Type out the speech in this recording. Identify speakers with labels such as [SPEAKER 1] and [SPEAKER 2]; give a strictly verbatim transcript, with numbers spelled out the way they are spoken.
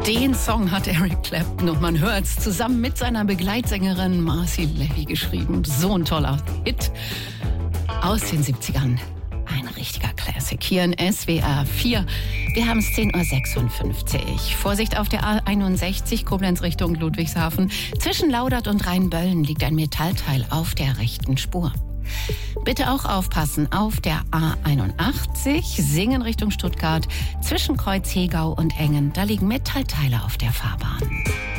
[SPEAKER 1] Den Song hat Eric Clapton und man hört's zusammen mit seiner Begleitsängerin Marcy Levy geschrieben. So ein toller Hit aus den siebzigern. Ein richtiger Classic hier in S W R vier. Wir haben es zehn Uhr sechsundfünfzig. Vorsicht auf der A einundsechzig, Koblenz Richtung Ludwigshafen. Zwischen Laudert und Rheinböllen liegt ein Metallteil auf der rechten Spur. Bitte auch aufpassen auf der A einundachtzig, Singen Richtung Stuttgart. Zwischen Kreuz Hegau und Engen, da liegen Metallteile auf der Fahrbahn.